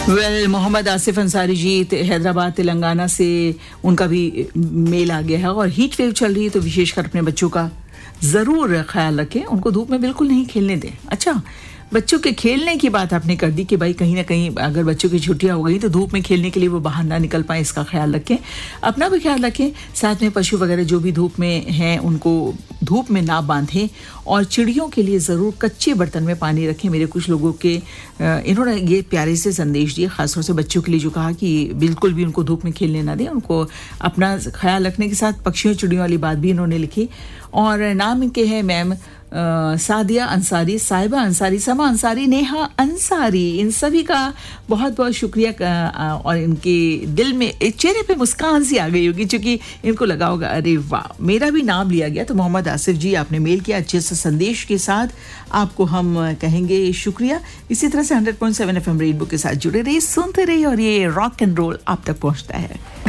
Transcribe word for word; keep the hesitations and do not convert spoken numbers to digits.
Well Mohammad Asif Ansari ji Hyderabad Telangana से उनका भी मेल आ गया है और हीट वेव चल रही है तो विशेषकर अपने बच्चों का ज़रूर ख्याल रखें, उनको धूप में बिल्कुल नहीं खेलने दें। अच्छा, बच्चों के खेलने की बात आपने कर दी कि भाई कहीं ना कहीं अगर बच्चों की छुट्टियां हो गई तो धूप में खेलने के लिए वो बाहर ना निकल पाए, इसका ख्याल रखें, अपना भी ख्याल रखें। साथ में पशु वगैरह जो भी धूप में हैं उनको धूप में ना बांधें और चिड़ियों के लिए ज़रूर कच्चे बर्तन में पानी रखें। मेरे कुछ लोगों के इन्होंने ये प्यारे से संदेश दिए, ख़ासतौर से बच्चों के लिए, जो कहा कि बिल्कुल भी उनको धूप में खेलने ना दें, उनको अपना ख्याल रखने के साथ पक्षियों चिड़ियों वाली बात भी इन्होंने लिखी। और नाम इनके हैं मैम सादिया अंसारी, साहिबा अंसारी, समा अंसारी, नेहा अंसारी, इन सभी का बहुत बहुत शुक्रिया। और इनके दिल में चेहरे पे मुस्कान सी आ गई होगी क्योंकि इनको लगा होगा अरे वाह मेरा भी नाम लिया गया। तो मोहम्मद आसिफ जी आपने मेल किया अच्छे से संदेश के साथ, आपको हम कहेंगे शुक्रिया। इसी तरह से hundred point seven F M rainbow के साथ जुड़े रहिए, सुनते रहिए और ये रॉक एंड रोल आप तक पहुंचता है।